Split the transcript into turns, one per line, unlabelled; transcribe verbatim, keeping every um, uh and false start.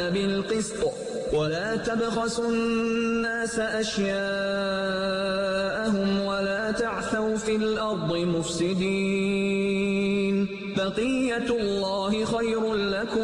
بالقسط ولا تبخسوا الناس أشياءهم ولا تعثوا في الأرض مفسدين. بقية الله خير لكم